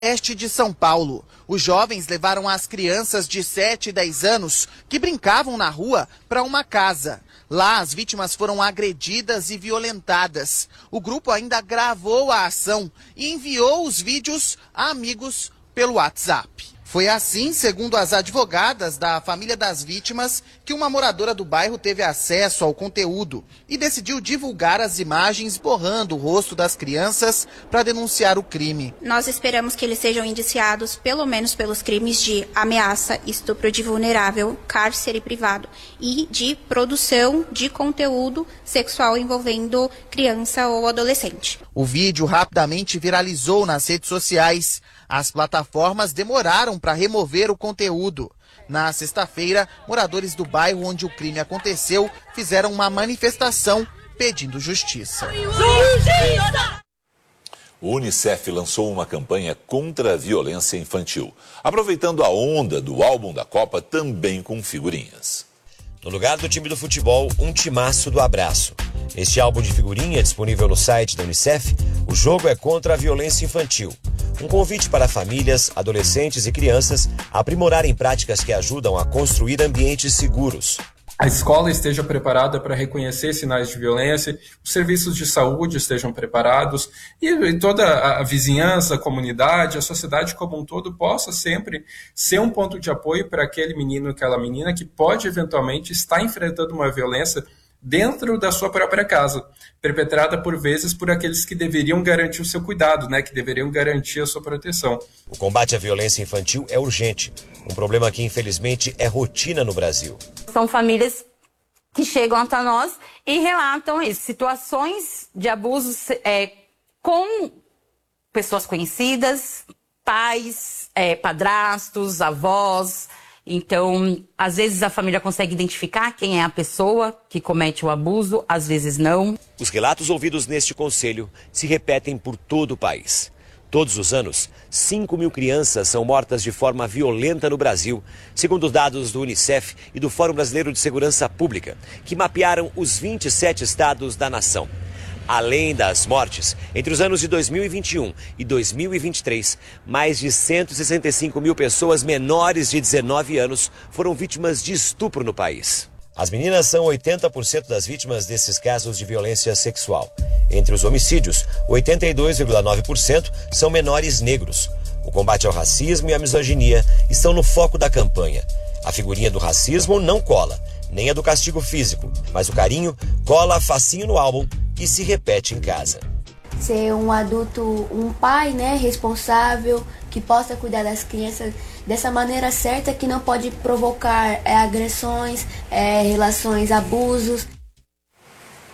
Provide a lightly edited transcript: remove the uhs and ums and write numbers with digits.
Oeste de São Paulo. Os jovens levaram as crianças de 7 e 10 anos que brincavam na rua para uma casa. Lá, as vítimas foram agredidas e violentadas. O grupo ainda gravou a ação e enviou os vídeos a amigos pelo WhatsApp. Foi assim, segundo as advogadas da família das vítimas, que uma moradora do bairro teve acesso ao conteúdo e decidiu divulgar as imagens borrando o rosto das crianças para denunciar o crime. Nós esperamos que eles sejam indiciados pelo menos pelos crimes de ameaça, estupro de vulnerável, cárcere privado e de produção de conteúdo sexual envolvendo criança ou adolescente. O vídeo rapidamente viralizou nas redes sociais. As plataformas demoraram para remover o conteúdo. Na sexta-feira, moradores do bairro onde o crime aconteceu fizeram uma manifestação pedindo justiça. O Unicef lançou uma campanha contra a violência infantil, aproveitando a onda do álbum da Copa também com figurinhas. No lugar do time do futebol, um timaço do abraço. Este álbum de figurinha, disponível no site da Unicef, o jogo é contra a violência infantil. Um convite para famílias, adolescentes e crianças aprimorarem práticas que ajudam a construir ambientes seguros. A escola esteja preparada para reconhecer sinais de violência, os serviços de saúde estejam preparados e toda a vizinhança, a comunidade, a sociedade como um todo possa sempre ser um ponto de apoio para aquele menino, aquela menina que pode eventualmente estar enfrentando uma violência dentro da sua própria casa, perpetrada por vezes por aqueles que deveriam garantir o seu cuidado, que deveriam garantir a sua proteção. O combate à violência infantil é urgente, um problema que infelizmente é rotina no Brasil. São famílias que chegam até nós e relatam situações de abusos com pessoas conhecidas, pais, padrastos, avós. Então, às vezes a família consegue identificar quem é a pessoa que comete o abuso, às vezes não. Os relatos ouvidos neste conselho se repetem por todo o país. Todos os anos, 5.000 crianças são mortas de forma violenta no Brasil, segundo os dados do Unicef e do Fórum Brasileiro de Segurança Pública, que mapearam os 27 estados da nação. Além das mortes, entre os anos de 2021 e 2023, mais de 165.000 pessoas menores de 19 anos foram vítimas de estupro no país. As meninas são 80% das vítimas desses casos de violência sexual. Entre os homicídios, 82,9% são menores negros. O combate ao racismo e à misoginia estão no foco da campanha. A figurinha do racismo não cola, nem a do castigo físico, mas o carinho cola facinho no álbum e se repete em casa. Ser um adulto, um pai, responsável, que possa cuidar das crianças dessa maneira certa, que não pode provocar agressões, relações, abusos.